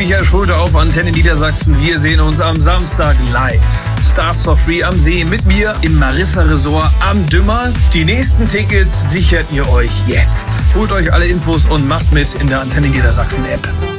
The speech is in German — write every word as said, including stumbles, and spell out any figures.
Michael Schulte auf Antenne Niedersachsen. Wir sehen uns am Samstag live. Stars for Free am See mit mir im Marissa Resort am Dümmer. Die nächsten Tickets sichert ihr euch jetzt. Holt euch alle Infos und macht mit in der Antenne Niedersachsen App.